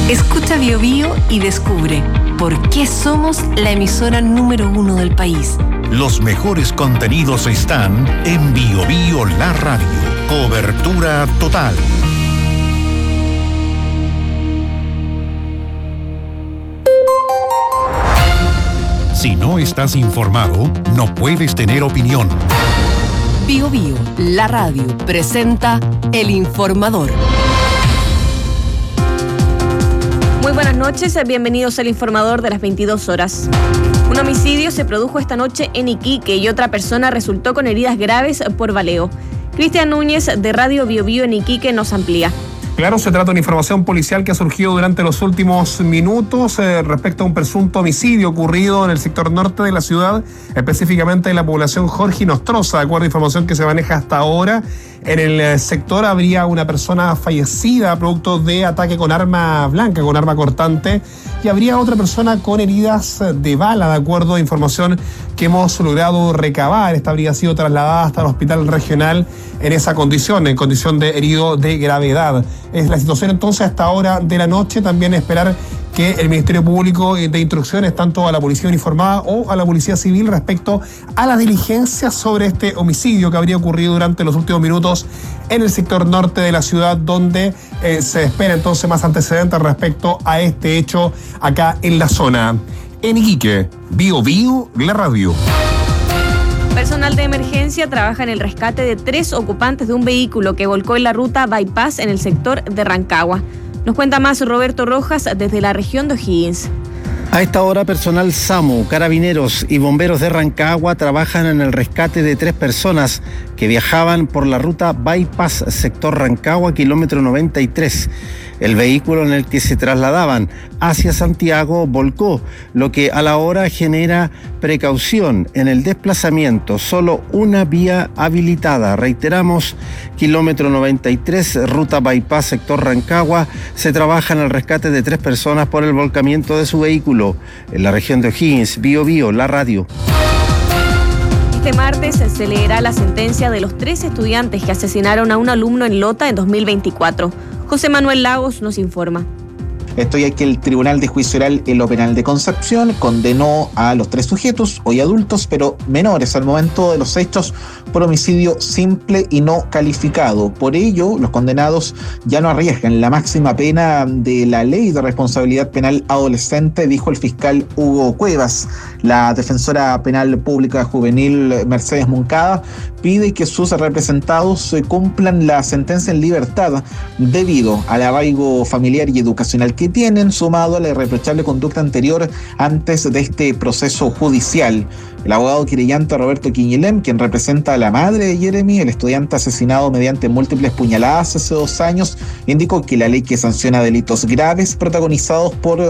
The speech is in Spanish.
Escucha Bio Bio y descubre por qué somos la emisora número 1 del país. Los mejores contenidos están en Bio Bio La Radio. Cobertura total. Si no estás informado, no puedes tener opinión. Bio Bio, la radio, presenta El Informador. Muy buenas noches, bienvenidos al Informador de las 22 horas. Un homicidio se produjo esta noche en Iquique y otra persona resultó con heridas graves por baleo. Cristian Núñez, de Radio Bio Bio en Iquique, nos amplía. Claro, se trata de una información policial que ha surgido durante los últimos minutos respecto a un presunto homicidio ocurrido en el sector norte de la ciudad, específicamente en la población Jorge Nostroza. De acuerdo a información que se maneja hasta ahora, en el sector habría una persona fallecida producto de ataque con arma blanca, con arma cortante, y habría otra persona con heridas de bala, de acuerdo a información que hemos logrado recabar. Esta habría sido trasladada hasta el hospital regional en esa condición, en condición de herido de gravedad. Es la situación entonces hasta ahora de la noche. También esperar que el Ministerio Público de instrucciones, tanto a la Policía Uniformada o a la Policía Civil, respecto a las diligencias sobre este homicidio que habría ocurrido durante los últimos minutos en el sector norte de la ciudad, donde se espera entonces más antecedentes respecto a este hecho acá en la zona. En Iquique, Bio Bio, la radio. Personal de emergencia trabaja en el rescate de 3 ocupantes de un vehículo que volcó en la ruta Bypass en el sector de Rancagua. Nos cuenta más Roberto Rojas desde la región de O'Higgins. A esta hora, personal SAMU, carabineros y bomberos de Rancagua trabajan en el rescate de 3 personas que viajaban por la ruta Bypass, sector Rancagua, kilómetro 93. El vehículo en el que se trasladaban hacia Santiago volcó, lo que a la hora genera precaución en el desplazamiento. Solo una vía habilitada. Reiteramos, kilómetro 93, ruta Bypass, sector Rancagua. Se trabaja en el rescate de 3 personas por el volcamiento de su vehículo. En la región de O'Higgins, Bio Bio, la radio. Este martes se leerá la sentencia de los 3 estudiantes que asesinaron a un alumno en Lota en 2024. José Manuel Lagos nos informa. Esto ya que el Tribunal de Juicio Oral en lo Penal de Concepción condenó a los 3 sujetos, hoy adultos, pero menores al momento de los hechos, por homicidio simple y no calificado. Por ello, los condenados ya no arriesgan la máxima pena de la Ley de Responsabilidad Penal Adolescente, dijo el fiscal Hugo Cuevas. La defensora penal pública juvenil Mercedes Moncada pide que sus representados cumplan la sentencia en libertad debido al arraigo familiar y educacional que tienen, sumado a la irreprochable conducta anterior antes de este proceso judicial. El abogado querellante Roberto Quiñelem, quien representa a la madre de Jeremy, el estudiante asesinado mediante múltiples puñaladas hace 2 años, indicó que la ley que sanciona delitos graves protagonizados por